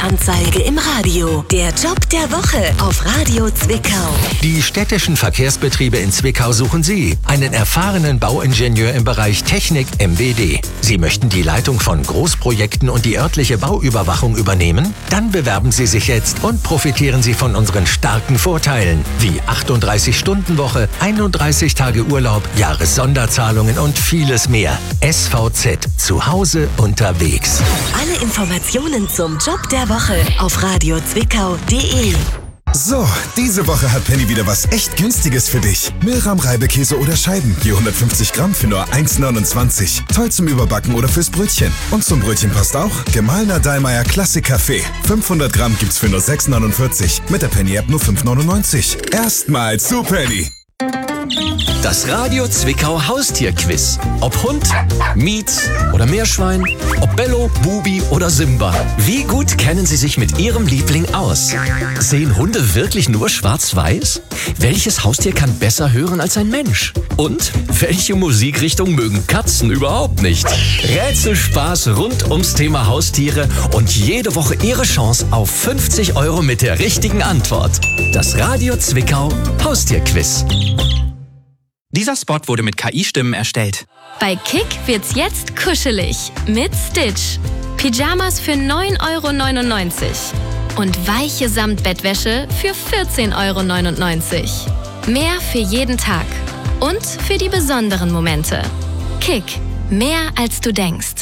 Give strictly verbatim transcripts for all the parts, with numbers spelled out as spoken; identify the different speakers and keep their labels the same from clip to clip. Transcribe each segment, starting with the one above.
Speaker 1: Stellenanzeige im Radio. Der Job der Woche auf Radio Zwickau.
Speaker 2: Die städtischen Verkehrsbetriebe in Zwickau suchen Sie, einen erfahrenen Bauingenieur im Bereich Technik M W D. Sie möchten die Leitung von Großprojekten und die örtliche Bauüberwachung übernehmen? Dann bewerben Sie sich jetzt und profitieren Sie von unseren starken Vorteilen wie achtunddreißig-Stunden-Woche, einunddreißig Tage Urlaub, Jahressonderzahlungen und vieles mehr. S V Z. Zu Hause unterwegs.
Speaker 1: Alle Informationen zum Job der Woche auf radio zwickau punkt de.
Speaker 3: So, diese Woche hat Penny wieder was echt Günstiges für dich. Milram Reibekäse oder Scheiben, je hundertfünfzig Gramm für nur eins neunundzwanzig. Toll zum Überbacken oder fürs Brötchen. Und zum Brötchen passt auch gemahlener Dallmayr Klassik Kaffee. fünfhundert Gramm gibt's für nur sechs neunundvierzig. Mit der Penny-App nur fünf neunundneunzig. Erstmal zu Penny.
Speaker 4: Das Radio Zwickau Haustierquiz. Ob Hund, Mietz oder Meerschwein, ob Bello, Bubi oder Simba. Wie gut kennen Sie sich mit Ihrem Liebling aus? Sehen Hunde wirklich nur schwarz-weiß? Welches Haustier kann besser hören als ein Mensch? Und welche Musikrichtung mögen Katzen überhaupt nicht? Rätselspaß rund ums Thema Haustiere und jede Woche Ihre Chance auf fünfzig Euro mit der richtigen Antwort. Das Radio Zwickau Haustierquiz.
Speaker 5: Dieser Spot wurde mit K I-Stimmen erstellt.
Speaker 6: Bei Kick wird's jetzt kuschelig mit Stitch. Pyjamas für neun Euro neunundneunzig und weiche Samtbettwäsche für vierzehn Euro neunundneunzig. Mehr für jeden Tag und für die besonderen Momente. Kick, mehr als du denkst.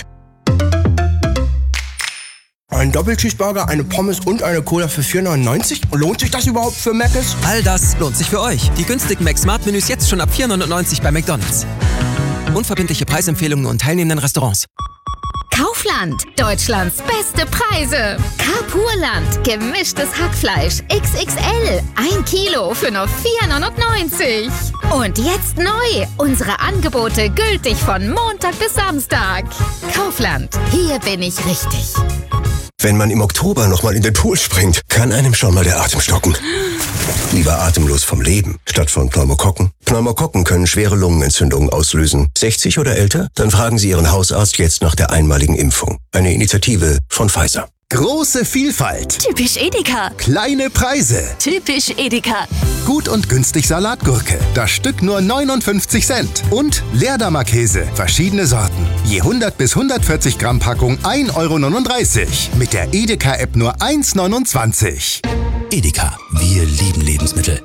Speaker 7: Ein Doppelcheeseburger, eine Pommes und eine Cola für vier neunundneunzig? Lohnt sich das überhaupt für Mc's?
Speaker 8: All das lohnt sich für euch. Die günstigen Mac-Smart-Menüs jetzt schon ab vier neunundneunzig bei McDonald's. Unverbindliche Preisempfehlungen nur in teilnehmenden Restaurants.
Speaker 9: Kaufland, Deutschlands beste Preise. Carpurland, gemischtes Hackfleisch X X L, ein Kilo für nur vier neunundneunzig. Und jetzt neu, unsere Angebote gültig von Montag bis Samstag. Kaufland, hier bin ich richtig.
Speaker 10: Wenn man im Oktober nochmal in den Pool springt, kann einem schon mal der Atem stocken. Lieber atemlos vom Leben, statt von Pneumokokken. Pneumokokken können schwere Lungenentzündungen auslösen. sechzig oder älter? Dann fragen Sie Ihren Hausarzt jetzt nach der einmaligen Impfung. Eine Initiative von Pfizer.
Speaker 11: Große Vielfalt.
Speaker 1: Typisch Edeka.
Speaker 11: Kleine Preise.
Speaker 1: Typisch Edeka.
Speaker 11: Gut und günstig Salatgurke. Das Stück nur neunundfünfzig Cent. Und Leerdammer Käse. Verschiedene Sorten. Je hundert bis hundertvierzig Gramm Packung ein Euro neununddreißig. Mit der Edeka-App nur eins neunundzwanzig.
Speaker 12: Edeka. Wir lieben Lebensmittel.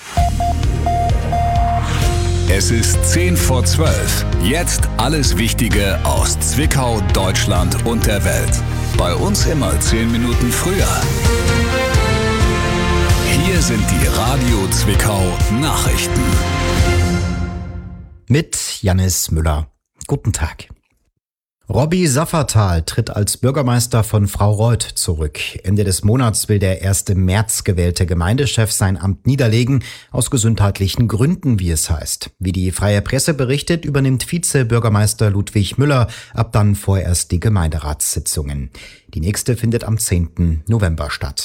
Speaker 13: Es ist zehn vor zwölf. Jetzt alles Wichtige aus Zwickau, Deutschland und der Welt. Bei uns immer zehn Minuten früher. Hier sind die Radio Zwickau Nachrichten.
Speaker 14: Mit Jannis Müller. Guten Tag. Robby Safferthal tritt als Bürgermeister von Fraureuth zurück. Ende des Monats will der erst im März gewählte Gemeindechef sein Amt niederlegen, aus gesundheitlichen Gründen, wie es heißt. Wie die Freie Presse berichtet, übernimmt Vizebürgermeister Ludwig Müller ab dann vorerst die Gemeinderatssitzungen. Die nächste findet am zehnten November statt.